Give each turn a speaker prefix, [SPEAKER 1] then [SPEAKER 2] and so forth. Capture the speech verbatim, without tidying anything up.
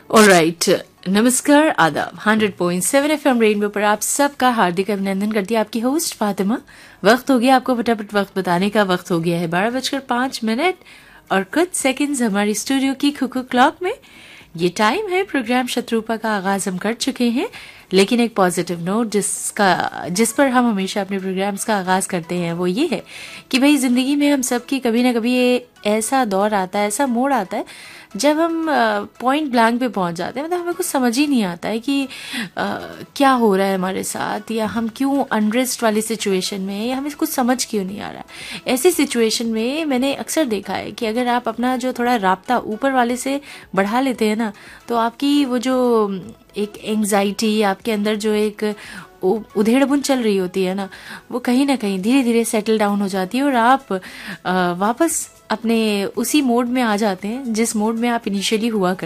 [SPEAKER 1] Alright, नमस्कार, आदाब। Hundred point seven F M rainbow पर आप सबका हार्दिक अभिनंदन करती है आपकी होस्ट फातिमा। वक्त हो गया आपको फटाफट वक्त बताने का। वक्त हो गया है बारह बजकर पांच मिनट और कुछ सेकंड्स हमारी स्टूडियो की खुकू क्लॉक में। ये टाइम है प्रोग्राम शत्रुपा का आगाज हम कर चुके हैं, लेकिन एक पॉजिटिव नोट जिसका जिस पर हम हमेशा अपने प्रोग्राम्स का आगाज करते हैं वो ये है कि भाई जिंदगी में हम सबकी कभी ना कभी ये ऐसा दौर आता है, ऐसा मोड़ आता है जब हम पॉइंट ब्लैंक पे पहुंच जाते हैं। मतलब हमें कुछ समझ ही नहीं आता है कि आ, क्या हो रहा है हमारे साथ, या हम क्यों अनरेस्ट वाली सिचुएशन में, या हमें कुछ समझ क्यों नहीं आ रहा है। ऐसी सिचुएशन में मैंने अक्सर देखा है कि अगर आप अपना जो थोड़ा राब्ता ऊपर वाले से बढ़ा लेते हैं ना, तो आपकी वो जो एक एंग्जाइटी आपके अंदर जो एक उधेड़बुन चल रही होती है ना, वो कहीं ना कहीं धीरे धीरे सेटल डाउन हो जाती है और आप आ, वापस अपने उसी मोड में आ जाते हैं जिस मोड में आप इनिशियली हुआ करते